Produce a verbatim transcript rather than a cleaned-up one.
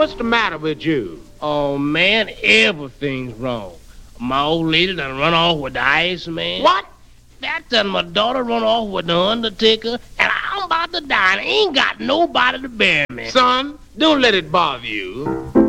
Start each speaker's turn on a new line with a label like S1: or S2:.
S1: what's the matter with you?
S2: Oh, man, everything's wrong. My old lady done run off with the Iceman.
S1: What?
S2: That done my daughter run off with the Undertaker, and I'm about to die, and I ain't got nobody to bury me.
S1: Son, don't let it bother you.